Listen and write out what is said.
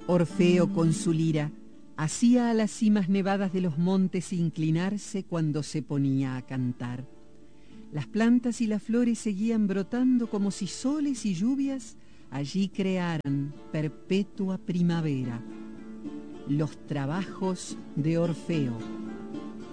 Orfeo con su lira hacía a las cimas nevadas de los montes inclinarse cuando se ponía a cantar. Las plantas y las flores seguían brotando como si soles y lluvias allí crearan perpetua primavera. Los trabajos de Orfeo.